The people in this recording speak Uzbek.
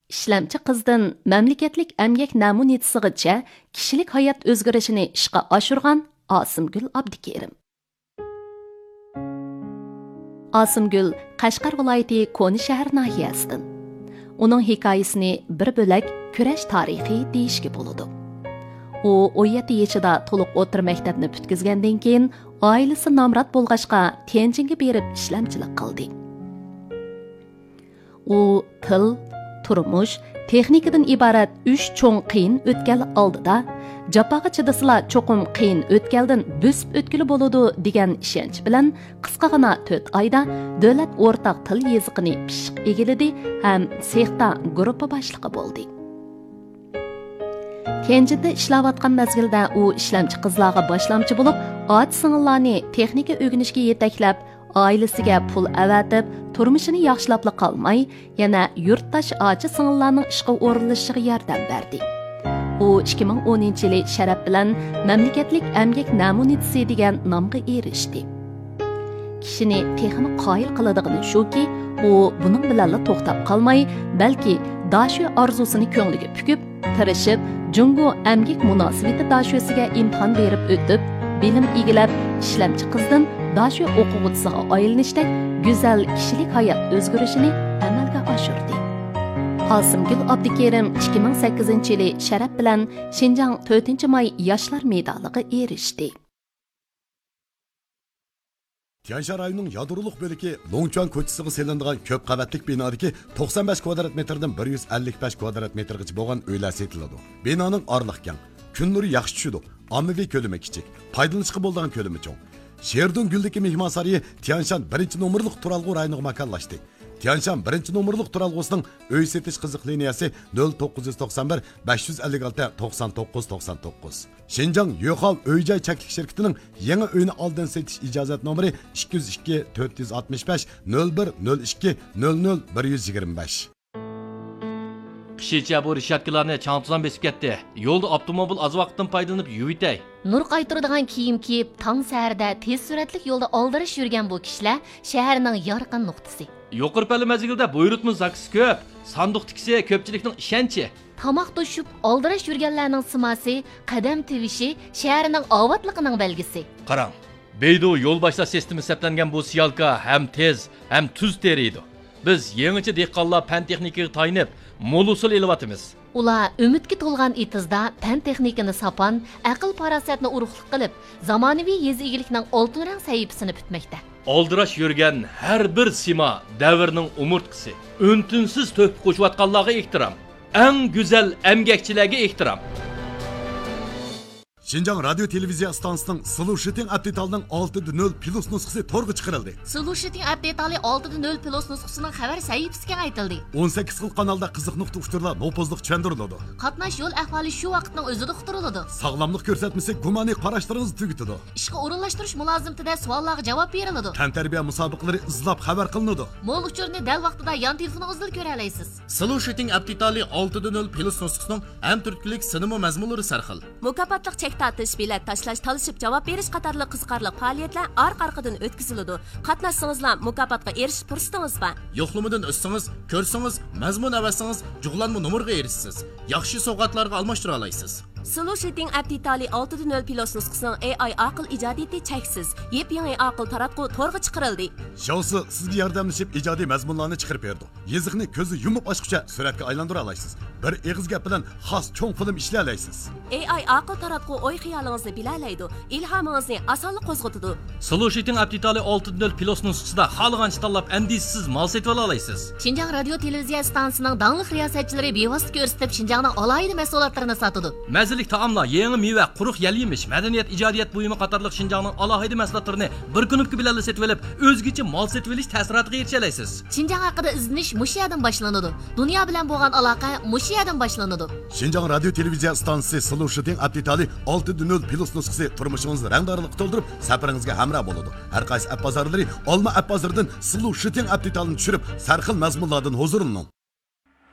ishlamchi qizdan mamlakatlik emgak namunetisigacha kishilik hayot o'zgarishini ishga oshirgan Osimgul Abdukerim. Osimgul Qashqar viloyati Koni shahar nahiyasidan. Uning hikoyasini bir bo'lak kurash tarixi deyishga bo'ladi. U 17 yoshida to'liq o'rta maktabni bitkizgandan keyin oilasi nomrod bo'lg'achqa Tianjinga berib ishlamchilik qildi. U til, turmush, texnikadan iborat 3 cho'ng qiyin o'tgan oldida japaga chidasila cho'qim qiyin o'tgandan bo'sib o'tkili bo'ladi degan ishonch bilan qisqagina 4 oyda davlat o'rtaq til yoziqini pishiq egilidi ham sexta guruhi boshlig'i bo'ldi. Tianjinda ishlayotgan mezgilda u ishlamchi qizlarga boshlamchi bo'lib, ot singillarni texnika o'rganishga yetaklab, oilasiga pul avatib, turmushini yaxshilab qolmay, yana yurtdosh ochi singillarning ishga o'rinlashishiga yordam berdi. U 2010-yili sharaf bilan mamlakatlik emgak namunetisi degan nomga erishdi. Kishini texnik qoyil qiladigan shuki, u buning bilan to'xtab qolmay, balki dashu orzusini ko'ngliga pukib, tirishib, Jungo emgak munosabati dashosiga imtihon berib o'tib, bilim egilab, ishlamchi qizdan dashu o'quvchisiga aylanishda go'zal kishilik hayot o'zgarishini amalga oshirdi. Osimgul Abdukerim 2008-yili sharaf bilan Xinjiang 4-may yoshlar medaliga erishdi. Tianshan rayonining yadroliq bo'ligi Longchuan ko'chasiga selinadigan ko'p qavatlik binodagi 95 kvadrat metrdan 155 kvadrat metrgacha bo'lgan uylar setiladi. Binoning orliq keng, kun nuri yaxshi tushadi, ommaviy ko'lami kichik, foydalanishga bo'ladigan ko'lami cho'ng. Sherdun Guldagi mehmon saroyi Tianshan 1-nomerlik turalg'u rayoniga makonlashdi. Tianshan 1-nomerlik turalg'usining uy setish qiziq liniyasi 0991 556 99 99. Xinjiang Yo'qol uy-joy chaklik shirkatining yangi uyni oldin setish ijozat nomeri 202 465 0102 00 125. Qishicha bu rishatkalarni chantizan besib ketdi. Yo'lda avtomobil az vaqtdan foydalanib yuvitay. Nur qaytiradigan kiyim kiyib, tong saharda tez suratlik yo'lda oldirish yurgan bu kishilar shaharning yorqin nuqtasi. Yuqorpali mezgilda buyurtma zakisi ko'p, sanduq tikisi ko'pchilikning ishonchi. Tamoq to'shib, oldirish yurganlarning simasi, qadam tevishi shaharning ovatligining belgisi. Qarang, Beydu yo'l boshlash sistemi hisoblangan bu siyalka ham tez, ham tuz teriydi. Biz yangicha dehqonlar fan texnikaga tayinib, mo'l usul elyapmiz. Ular umidga to'lgan itizda fan texnikani sapan, aql farosatni urug'lik qilib, zamonaviy yezi egilikning oltin rang sahifasini bitmoqda. Oldirash yurgan har bir sima davrning umurtqisi. Untinsiz to'p qo'shayotganlarga ehtirom. Eng go'zal emgakchilarga ehtirom. Xinjiang radio televiziya stansiyasining Solution Update-ning 6.0 plus nusxasi to'rga chiqarildi. Solution Update 6.0 plus nusxasining xabar sahifasiga aytildi. 18 xil kanalda qiziq nuqta uchurlar nopozliq tushuntiriladi. Qatnash yo'l ahvoli shu vaqtning o'zida uqtiriladi. Sog'lomlik ko'rsatmasi gumoniy qarashlaringizni tugatadi. Ishga o'rinlashtirish mulozimtida savollarga javob beriladi. Tantarbiya musobaqalari izlab xabar qilinadi. Mo'l uchurni dal vaqtida yon telefoningizda ko'ra olasiz. Solution Update 6.0 plus nusxasining ham turklik sinema mazmunlari sarxil. Mukofotliq tatish, bilet tashlash, talishib javob berish qatorli qiziqarli faoliyatlar orqa-orqadan o'tkaziladi. Qatnashsangizlar mukofotga erishish fursatingiz bor. Yo'qlamadan o'ssangiz, ko'rsangiz, mazmun avasangiz, jug'lanma nomerga erishsiz. Yaxshi sovg'atlarga almashtira olasiz. Solution Update 6.0 plus nusxasining AI aql ijodiyati cheksiz. Yep-yangi aql taratqu to'rga chiqarildi. Shousi sizga yordamlashib ijodiy mazmunlarni chiqarib berdi. Yeziqni ko'zi yumib ochguncha suratga aylantira olasiz. Bir eg'iz gap bilan xos cho'ng film ishlay olasiz. AI aql taratqu o'y xiyolingizni bilalaydi, ilhomingizni osonlik qo'zg'atadi. Solution Update 6.0 plus nusxasida xohlagancha tanlab andisiz mal setib olasiz. Xinjiang radio televiziya stansiyasining dangli riyosatchilari bevosita ko'rsatib Xinjiangning alohida mahsulotlarini sotadi. Mazalik taomlar, yangi meva, quruq yal-yemish, madaniyat, ijodiyat buyumi qatorliq Xinjiangning alohida mahsulotlarini bir kunlik bilan setib olib, o'zgacha mal setib olish ta'siriga erisha olasiz. Xinjiang haqida izlanish mushiyadan boshlanadi. Dunyo bilan bo'lgan aloqa mushiyadan boshlanadi. Xinjiang radio televiziya stansiyasi Solution Update 6.0 plus nusxasi turmushingizni rangdorlik to'ldirib, safaringizga hamroh bo'ladi. Har qaysi app bozorlari Olma app bozoridan Solution Update-ni tushirib, sarxil mazmunlardan huzurining